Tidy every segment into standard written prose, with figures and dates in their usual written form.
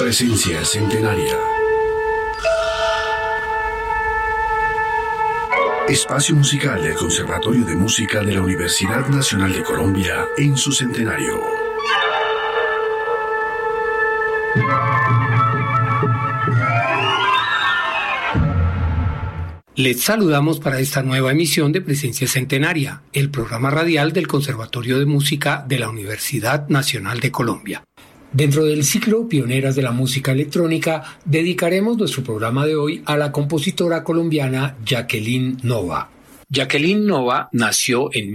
Presencia Centenaria. Espacio musical del Conservatorio de Música de la Universidad Nacional de Colombia en su centenario. Les saludamos para esta nueva emisión de Presencia Centenaria, el programa radial del Conservatorio de Música de la Universidad Nacional de Colombia. Dentro del ciclo Pioneras de la Música Electrónica, dedicaremos nuestro programa de hoy a la compositora colombiana Jacqueline Nova. Jacqueline Nova nació en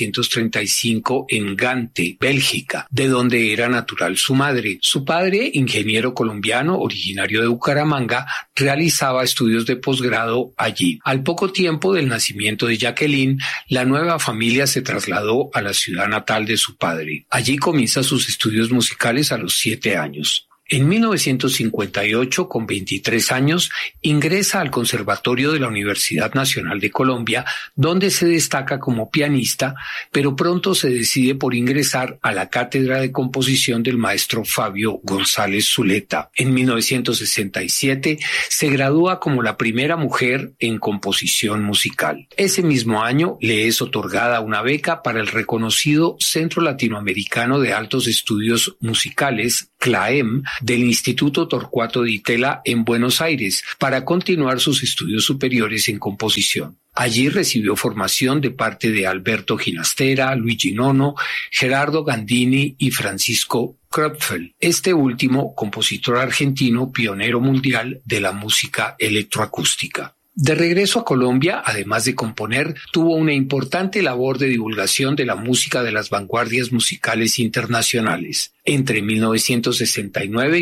1935 en Gante, Bélgica, de donde era natural su madre. Su padre, ingeniero colombiano originario de Bucaramanga, realizaba estudios de posgrado allí. Al poco tiempo del nacimiento de Jacqueline, la nueva familia se trasladó a la ciudad natal de su padre. Allí comienza sus estudios musicales a los 7 años. En 1958, con 23 años, ingresa al Conservatorio de la Universidad Nacional de Colombia, donde se destaca como pianista, pero pronto se decide por ingresar a la cátedra de composición del maestro Fabio González Zuleta. En 1967 se gradúa como la primera mujer en composición musical. Ese mismo año le es otorgada una beca para el reconocido Centro Latinoamericano de Altos Estudios Musicales, CLAEM, del Instituto Torcuato Di Tella en Buenos Aires para continuar sus estudios superiores en composición. Allí recibió formación de parte de Alberto Ginastera, Luigi Nono, Gerardo Gandini y Francisco Krupfel, este último compositor argentino pionero mundial de la música electroacústica. De regreso a Colombia, además de componer, tuvo una importante labor de divulgación de la música de las vanguardias musicales internacionales. Entre 1969 y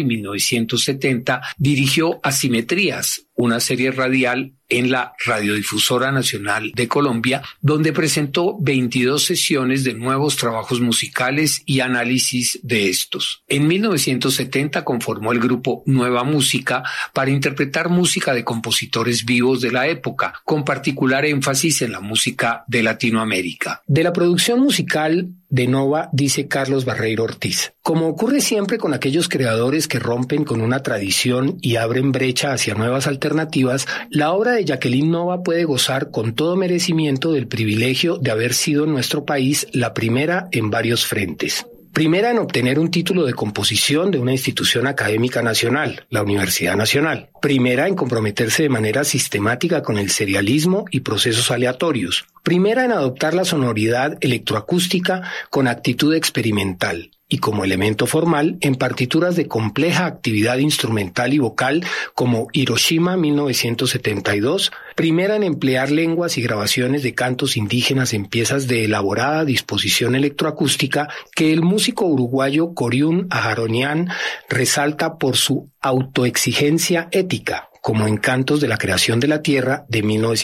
1970 dirigió Asimetrías, una serie radial en la Radiodifusora Nacional de Colombia, donde presentó 22 sesiones de nuevos trabajos musicales y análisis de estos. En 1970 conformó el grupo Nueva Música para interpretar música de compositores vivos de la época, con particular énfasis en la música de Latinoamérica. De la producción musical de Nova dice Carlos Barreiro Ortiz: como ocurre siempre con aquellos creadores que rompen con una tradición y abren brecha hacia nuevas alternativas, la obra de Jacqueline Nova puede gozar con todo merecimiento del privilegio de haber sido en nuestro país la primera en varios frentes. Primera en obtener un título de composición de una institución académica nacional, la Universidad Nacional. Primera en comprometerse de manera sistemática con el serialismo y procesos aleatorios. Primera en adoptar la sonoridad electroacústica con actitud experimental y como elemento formal en partituras de compleja actividad instrumental y vocal como Hiroshima 1972, primera en emplear lenguas y grabaciones de cantos indígenas en piezas de elaborada disposición electroacústica que el músico uruguayo Coriún Ajaronian resalta por su autoexigencia ética, como en Cantos de la Creación de la Tierra de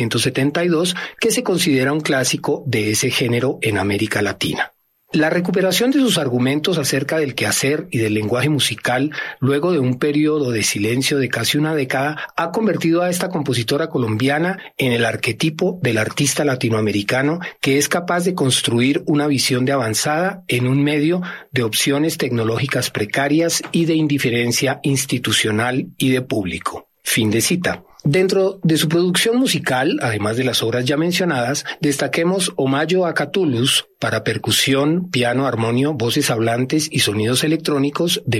1972, que se considera un clásico de ese género en América Latina. La recuperación de sus argumentos acerca del quehacer y del lenguaje musical, luego de un periodo de silencio de casi una década, ha convertido a esta compositora colombiana en el arquetipo del artista latinoamericano que es capaz de construir una visión de avanzada en un medio de opciones tecnológicas precarias y de indiferencia institucional y de público. Fin de cita. Dentro de su producción musical, además de las obras ya mencionadas, destaquemos Omayo a Catullus para percusión, piano, armonio, voces hablantes y sonidos electrónicos de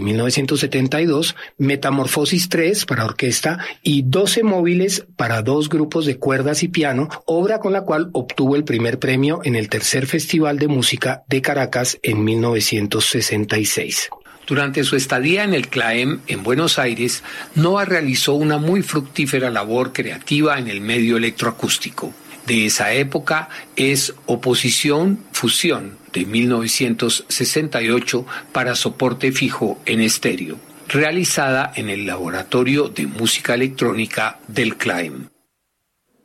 1972, Metamorfosis 3 para orquesta y 12 móviles para 2 grupos de cuerdas y piano, obra con la cual obtuvo el primer premio en el tercer Festival de Música de Caracas en 1966. Durante su estadía en el CLAEM en Buenos Aires, Nova realizó una muy fructífera labor creativa en el medio electroacústico. De esa época es Oposición Fusión de 1968 para soporte fijo en estéreo, realizada en el Laboratorio de Música Electrónica del CLAEM.